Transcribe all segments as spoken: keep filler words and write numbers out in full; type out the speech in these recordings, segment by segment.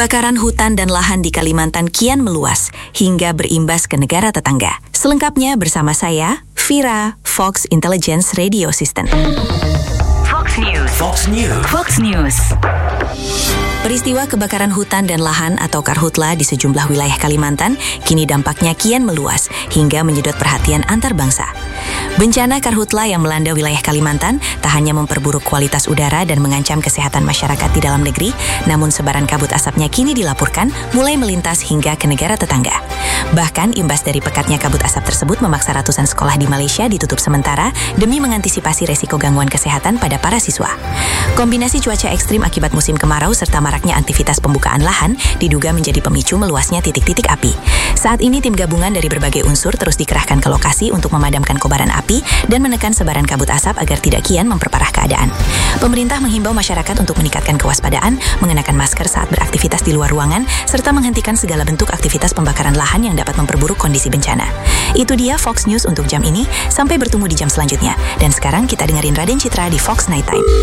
Kebakaran hutan dan lahan di Kalimantan kian meluas hingga berimbas ke negara tetangga. Selengkapnya bersama saya, Vira, Fox Intelligence Radio Assistant. Fox News. Fox News. Fox News. Peristiwa kebakaran hutan dan lahan atau karhutla di sejumlah wilayah Kalimantan kini dampaknya kian meluas hingga menyedot perhatian antar bangsa. Bencana karhutla yang melanda wilayah Kalimantan tak hanya memperburuk kualitas udara dan mengancam kesehatan masyarakat di dalam negeri, namun sebaran kabut asapnya kini dilaporkan mulai melintas hingga ke negara tetangga. Bahkan imbas dari pekatnya kabut asap tersebut memaksa ratusan sekolah di Malaysia ditutup sementara demi mengantisipasi resiko gangguan kesehatan pada para siswa. Kombinasi cuaca ekstrim akibat musim kemarau serta maraknya aktivitas pembukaan lahan diduga menjadi pemicu meluasnya titik-titik api. Saat ini tim gabungan dari berbagai unsur terus dikerahkan ke lokasi untuk memadamkan kobaran api dan menekan sebaran kabut asap agar tidak kian memperparah keadaan. Pemerintah menghimbau masyarakat untuk meningkatkan kewaspadaan, mengenakan masker saat beraktivitas di luar ruangan, serta menghentikan segala bentuk aktivitas pembakaran lahan yang dapat memperburuk kondisi bencana. Itu dia Fox News untuk jam ini, sampai bertemu di jam selanjutnya. Dan sekarang kita dengerin Raden Citra di Fox Night Time.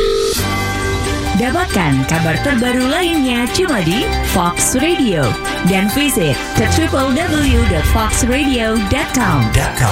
Dapatkan kabar terbaru lainnya cuma di Fox Radio dan visit ke w w w dot fox radio dot com.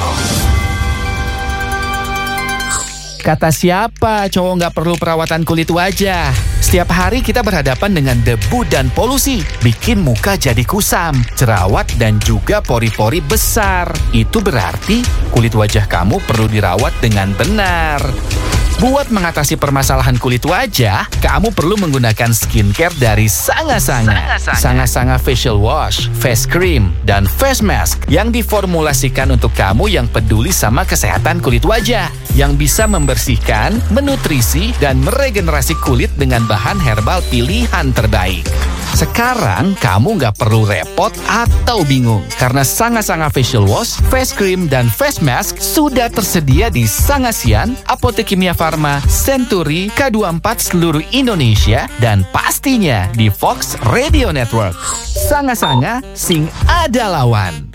Kata siapa cowok nggak perlu perawatan kulit wajah? Setiap hari kita berhadapan dengan debu dan polusi, bikin muka jadi kusam, jerawat dan juga pori-pori besar. Itu berarti kulit wajah kamu perlu dirawat dengan benar. Buat mengatasi permasalahan kulit wajah, kamu perlu menggunakan skincare dari Sanga Sanga. Sanga Sanga Facial Wash, Face Cream, dan Face Mask yang diformulasikan untuk kamu yang peduli sama kesehatan kulit wajah, yang bisa membersihkan, menutrisi, dan meregenerasi kulit dengan bahan herbal pilihan terbaik. Sekarang kamu nggak perlu repot atau bingung karena Sanga Sanga Facial Wash, Face Cream, dan Face Mask sudah tersedia di Sangasian, Apotek Kimia Farma, Century, K dua puluh empat seluruh Indonesia, dan pastinya di Fox Radio Network. Sanga Sanga, sing ada lawan.